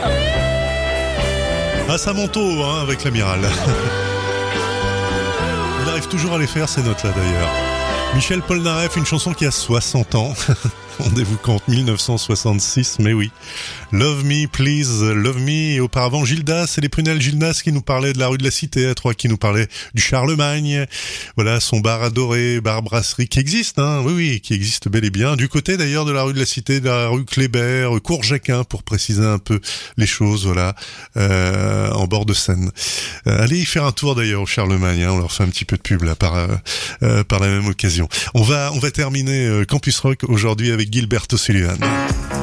Ah, ça monte haut, hein, avec l'amiral. Il arrive toujours à les faire, ces notes-là, d'ailleurs. Michel Polnareff, une chanson qui a 60 ans. Rendez-vous compte, 1966, mais oui. Love Me, Please, Love Me. Et auparavant, Gildas et les Prunelles Gildas qui nous parlaient de la rue de la Cité à Troyes, qui nous parlaient du Charlemagne. Voilà, son bar adoré, bar brasserie, qui existe, hein. Oui, qui existe bel et bien. Du côté, d'ailleurs, de la rue de la Cité, de la rue Kléber, Courjacquin, pour préciser un peu les choses, voilà, en bord de Seine. Allez y faire un tour, d'ailleurs, au Charlemagne, hein. On leur fait un petit peu de pub, là, par la même occasion. On va terminer Campus Rock aujourd'hui avec Gilberto Sullivan.